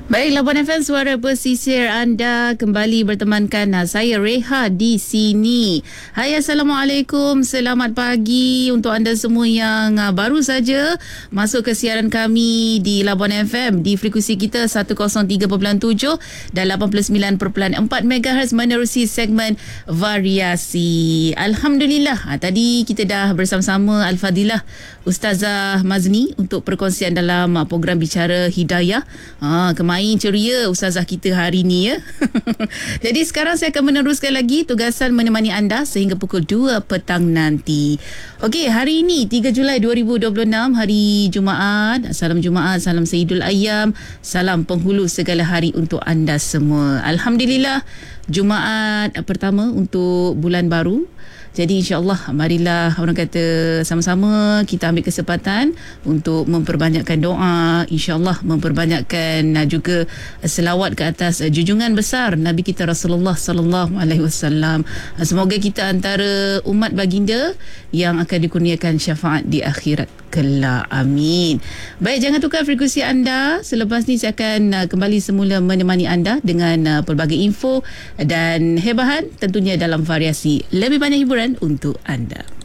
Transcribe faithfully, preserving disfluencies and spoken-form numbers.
Baik, Labuan F M, suara pesisir anda kembali bertemankan saya Reha di sini. Hai, Assalamualaikum, selamat pagi untuk anda semua yang uh, baru saja masuk ke siaran kami di Labuan F M di frekuensi kita seratus tiga perpuluhan tujuh dan lapan puluh sembilan perpuluhan empat megahertz menerusi segmen variasi. Alhamdulillah, ha, tadi kita dah bersama-sama Al-Fadilah Ustazah Mazni untuk perkongsian dalam uh, program Bicara Hidayah. Ha, kemarin main ceria Ustazah kita hari ni ya. Jadi sekarang saya akan meneruskan lagi tugasan menemani anda sehingga pukul dua petang nanti. Okey, hari ini tiga Julai dua ribu dua puluh enam, hari Jumaat. Salam Jumaat, salam Sayyidul Ayyam, salam penghulu segala hari untuk anda semua. Alhamdulillah, Jumaat pertama untuk bulan baru. Jadi insya-Allah marilah orang kata sama-sama kita ambil kesempatan untuk memperbanyakkan doa, insya-Allah memperbanyakkan juga selawat ke atas junjungan besar Nabi kita Rasulullah sallallahu alaihi wasallam. Semoga kita antara umat baginda yang akan dikurniakan syafaat di akhirat kelak. Amin. Baik, jangan tukar frekuensi anda. Selepas ni saya akan uh, kembali semula menemani anda dengan uh, pelbagai info dan hebahan tentunya dalam variasi. Lebih banyak hiburan untuk anda.